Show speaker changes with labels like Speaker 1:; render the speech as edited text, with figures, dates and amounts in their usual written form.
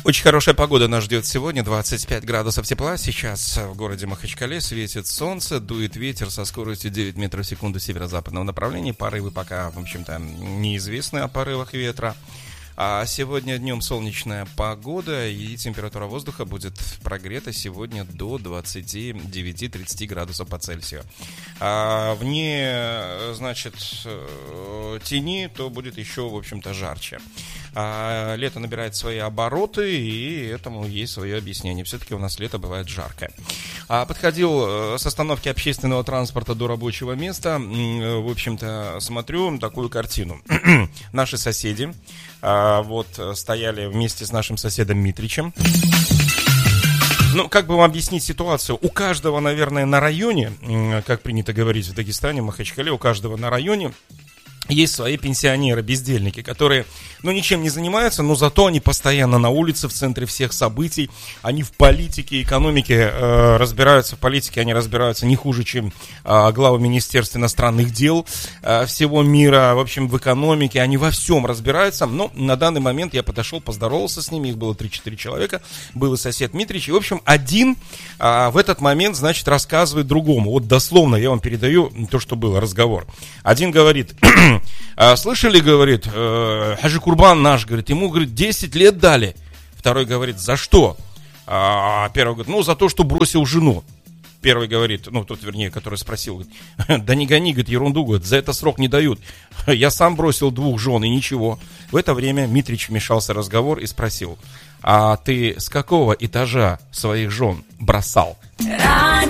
Speaker 1: Очень хорошая погода нас ждет сегодня, 25 градусов тепла. Сейчас в городе Махачкале светит солнце, дует ветер со скоростью 9 метров в секунду северо-западного направления. Порывы пока, в общем-то, неизвестны о порывах ветра. А сегодня днем солнечная погода, и температура воздуха будет прогрета сегодня до 29-30 градусов по Цельсию. А вне, значит, тени, то будет еще, в общем-то, жарче. Лето набирает свои обороты, и этому есть свое объяснение. Все-таки у нас лето бывает жаркое. Подходил с остановки общественного транспорта до рабочего места. В общем-то, смотрю такую картину. Наши соседи вот стояли вместе с нашим соседом Митричем. Ну, как бы вам объяснить ситуацию? У каждого, наверное, на районе, как принято говорить в Дагестане, в Махачкале, у каждого на районе есть свои пенсионеры, бездельники, которые, ну, ничем не занимаются, но зато они постоянно на улице, в центре всех событий. Они в политике, экономике разбираются. В политике они разбираются не хуже, чем главы Министерства иностранных дел всего мира. В общем, в экономике они во всем разбираются. Но на данный момент я подошел, поздоровался с ними. Их было 3-4 человека. Был и сосед Митрич. И, в общем, один в этот момент, значит, рассказывает другому. Вот дословно я вам передаю то, что было, разговор. Один говорит... Слышали, говорит, Хаджи Курбан наш, говорит, ему, говорит, 10 лет дали. Второй говорит, за что? Первый говорит, ну, за то, что бросил жену. Первый говорит, ну, тот, вернее, который спросил, говорит, да не гони, говорит, ерунду, говорит, за это срок не дают. Я сам бросил 2 жен и ничего. В это время Митрич вмешался в разговор и спросил, а ты с какого этажа своих жен бросал?